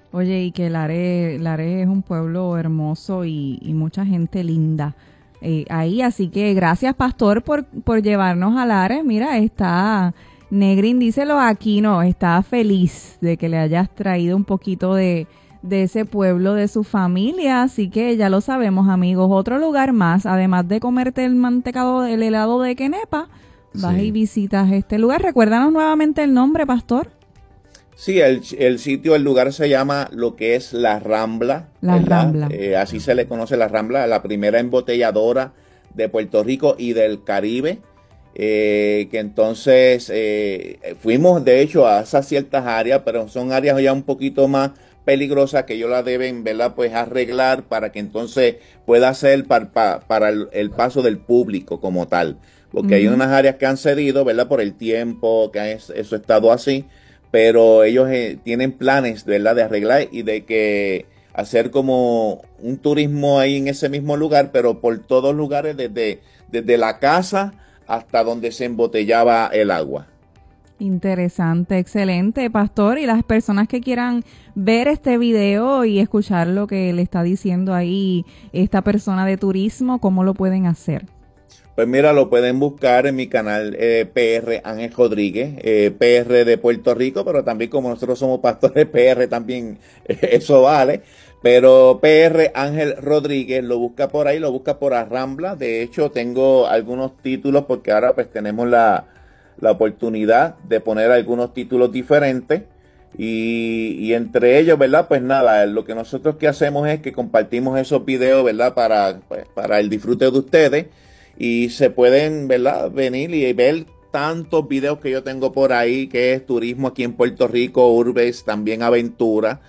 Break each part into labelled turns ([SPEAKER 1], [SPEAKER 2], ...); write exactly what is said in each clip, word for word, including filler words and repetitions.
[SPEAKER 1] Oye, y que Lares, Lares es un pueblo hermoso y, y mucha gente linda eh, ahí, así que gracias, pastor, por, por llevarnos a Lares. Mira, está Negrin, díselo aquí, no, está feliz de que le hayas traído un poquito de, de ese pueblo, de su familia, así que ya lo sabemos, amigos. Otro lugar más, además de comerte el mantecado, el helado de Kenepa, vas sí. y visitas este lugar. Recuérdanos nuevamente el nombre, pastor.
[SPEAKER 2] Sí, el, el sitio, el lugar se llama lo que es La Rambla.
[SPEAKER 1] La ¿verdad? Rambla.
[SPEAKER 2] Eh, así se le conoce La Rambla, la primera embotelladora de Puerto Rico y del Caribe. Eh, que entonces eh, fuimos de hecho a esas ciertas áreas, pero son áreas ya un poquito más peligrosas que ellos la deben, ¿verdad? Pues arreglar para que entonces pueda ser para, para, para el, el paso del público como tal. Porque uh-huh. hay unas áreas que han cedido, ¿verdad? Por el tiempo que eso ha estado así. Pero ellos eh, tienen planes, ¿verdad?, de arreglar y de que hacer como un turismo ahí en ese mismo lugar, pero por todos lugares, desde, desde la casa hasta donde se embotellaba el agua.
[SPEAKER 1] Interesante, excelente, pastor. Y las personas que quieran ver este video y escuchar lo que le está diciendo ahí esta persona de turismo, ¿cómo lo pueden hacer?
[SPEAKER 2] Pues mira, lo pueden buscar en mi canal eh, P R Ángel Rodríguez, eh, P R de Puerto Rico, pero también como nosotros somos pastores P R también eh, eso vale. Pero P R Ángel Rodríguez lo busca por ahí, lo busca por Arrambla. De hecho, tengo algunos títulos porque ahora pues tenemos la, la oportunidad de poner algunos títulos diferentes. Y, y entre ellos, ¿verdad? Pues nada, lo que nosotros que hacemos es que compartimos esos videos, ¿verdad? Para, pues, para el disfrute de ustedes. Y se pueden, ¿verdad?, venir y ver tantos videos que yo tengo por ahí, que es turismo aquí en Puerto Rico, urbes, también aventura.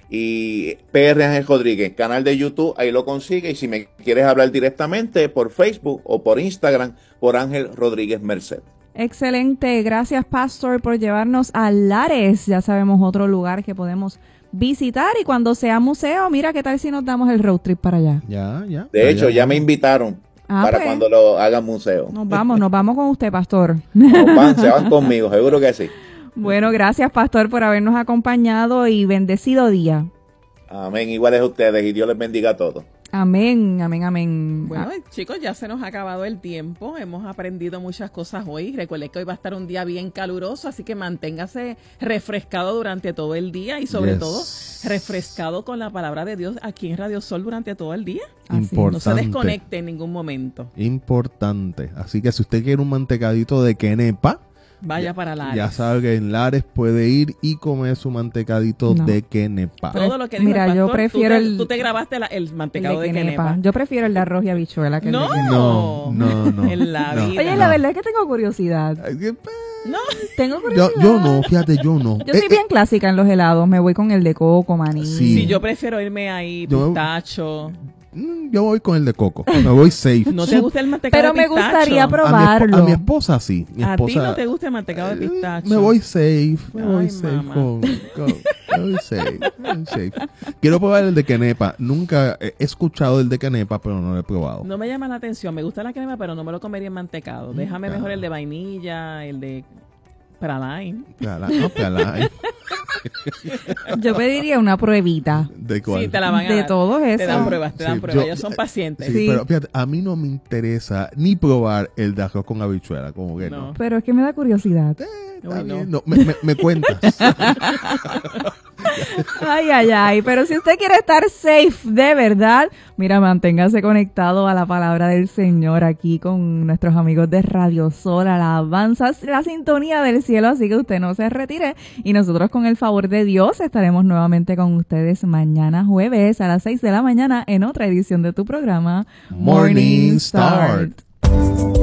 [SPEAKER 2] Y P R Ángel Rodríguez, canal de YouTube, ahí lo consigue. Y si me quieres hablar directamente por Facebook o por Instagram, por Ángel Rodríguez Merced.
[SPEAKER 1] Excelente, gracias, pastor, por llevarnos a Lares. Ya sabemos otro lugar que podemos visitar y cuando sea museo, mira qué tal si nos damos el road trip para allá.
[SPEAKER 3] Ya, ya.
[SPEAKER 2] De
[SPEAKER 3] ya,
[SPEAKER 2] hecho,
[SPEAKER 3] ya,
[SPEAKER 2] ya
[SPEAKER 3] ya
[SPEAKER 2] me invitaron. Ah, para pues, cuando lo hagan museo.
[SPEAKER 1] Nos vamos, nos vamos con usted, pastor.
[SPEAKER 2] Nos van, se van conmigo, seguro que sí.
[SPEAKER 1] Bueno, gracias, pastor, por habernos acompañado y bendecido día.
[SPEAKER 2] Amén, iguales a ustedes y Dios les bendiga a todos.
[SPEAKER 1] Amén, amén, amén.
[SPEAKER 4] Bueno, chicos, ya se nos ha acabado el tiempo. Hemos aprendido muchas cosas hoy. Recuerden que hoy va a estar un día bien caluroso, así que manténgase refrescado durante todo el día y sobre yes. todo refrescado con la palabra de Dios aquí en Radio Sol durante todo el día.
[SPEAKER 3] Importante.
[SPEAKER 4] No se desconecte en ningún momento.
[SPEAKER 3] Importante. Así que si usted quiere un mantecadito de Kenepa,
[SPEAKER 4] vaya
[SPEAKER 3] ya,
[SPEAKER 4] para Lares.
[SPEAKER 3] Ya sabe que en Lares puede ir y comer su mantecadito no. de Kenepa.
[SPEAKER 4] Todo lo que dijo
[SPEAKER 1] Mira,
[SPEAKER 4] el pastor,
[SPEAKER 1] yo prefiero
[SPEAKER 4] tú te,
[SPEAKER 1] el...
[SPEAKER 4] Tú te grabaste la, el mantecado
[SPEAKER 1] el de,
[SPEAKER 4] de Kenepa. Kenepa.
[SPEAKER 1] Yo prefiero el de arroz y habichuela que
[SPEAKER 4] no.
[SPEAKER 1] el de Kenepa.
[SPEAKER 3] No, no, no.
[SPEAKER 4] En la
[SPEAKER 3] no.
[SPEAKER 4] vida.
[SPEAKER 1] Oye,
[SPEAKER 4] no.
[SPEAKER 1] la verdad es que tengo curiosidad.
[SPEAKER 4] No.
[SPEAKER 1] Tengo curiosidad.
[SPEAKER 3] Yo, yo no, fíjate, yo no.
[SPEAKER 1] Yo soy eh, bien clásica en los helados. Me voy con el de coco, maní.
[SPEAKER 4] Sí, sí yo prefiero irme ahí, pistacho.
[SPEAKER 3] Yo voy con el de coco. Me voy safe.
[SPEAKER 4] ¿No te gusta el mantecado
[SPEAKER 1] Pero
[SPEAKER 4] de pistacho?
[SPEAKER 1] Pero me gustaría probarlo.
[SPEAKER 3] A mi, a mi esposa sí. Mi
[SPEAKER 4] ¿A
[SPEAKER 3] esposa,
[SPEAKER 4] ti no te gusta el mantecado de pistacho?
[SPEAKER 3] Me voy safe. Me
[SPEAKER 4] Ay,
[SPEAKER 3] voy safe
[SPEAKER 4] mamá.
[SPEAKER 3] con, con me voy safe, me voy safe. Quiero probar el de Kenepa. Nunca he escuchado el de Kenepa, pero no lo he probado.
[SPEAKER 4] No me llama la atención. Me gusta la crema, pero no me lo comería en mantecado. Déjame
[SPEAKER 3] claro.
[SPEAKER 4] mejor el de vainilla, el de praline.
[SPEAKER 3] Praline, no, praline.
[SPEAKER 1] Yo pediría una pruebita.
[SPEAKER 3] ¿De cuál?
[SPEAKER 4] Sí, te la van a
[SPEAKER 1] De
[SPEAKER 4] dar.
[SPEAKER 1] todos esos.
[SPEAKER 4] Te dan pruebas, te dan
[SPEAKER 3] Sí,
[SPEAKER 4] pruebas.
[SPEAKER 3] yo-
[SPEAKER 4] Ellos son pacientes.
[SPEAKER 3] Sí,
[SPEAKER 1] Sí.
[SPEAKER 3] pero fíjate, a mí no me interesa ni probar el de arroz con habichuela, como que no.
[SPEAKER 4] No.
[SPEAKER 1] Pero es que me da curiosidad.
[SPEAKER 3] Eh, está
[SPEAKER 4] Uy, no.
[SPEAKER 3] bien, no, me, me, me cuentas.
[SPEAKER 1] Ay, ay, ay. Pero si usted quiere estar safe de verdad, mira, manténgase conectado a la palabra del Señor aquí con nuestros amigos de Radio Sol, alabanzas, la sintonía del cielo. Así que usted no se retire. Y nosotros, con el favor de Dios, estaremos nuevamente con ustedes mañana jueves a las seis de la mañana en otra edición de tu programa
[SPEAKER 3] Morning Start.